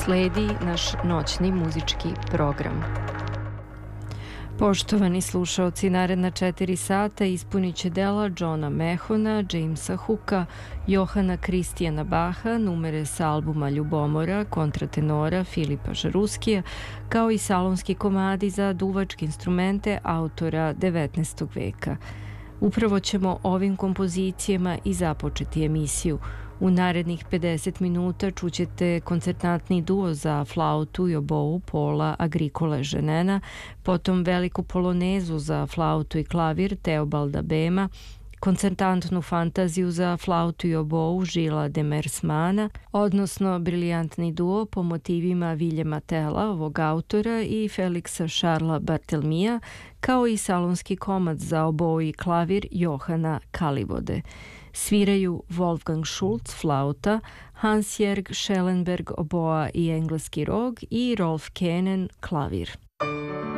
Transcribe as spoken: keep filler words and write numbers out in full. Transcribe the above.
Sledi naš noćni muzički program. Poštovani slušaoci, naredna četiri sata ispunit će dela Johna Mahona, Jamesa Hooka, Johana Kristijana Baha, numere sa albuma Ljubomora, kontratenora Filipa Žaruskija, kao i salonski komadi za duvačke instrumente autora devetnaestog veka. Upravo ćemo ovim kompozicijama i započeti emisiju. U narednih pedeset minuta čućete koncertantni duo za flautu i obou Paula Agricola Ženena, potom veliku polonezu za flautu i klavir Teobalda Bema, koncertantnu fantaziju za flautu i obou Žila Demersmana, odnosno briljantni duo po motivima Viljema Tela, ovog autora, i Feliksa Šarla Bartelmija, kao i salonski komad za obou i klavir Johana Kalivode. Sviraju Wolfgang Schulz, flauta, Hans-Jörg Schellenberg, oboa i engleski rog i Rolf Kenen, klavir.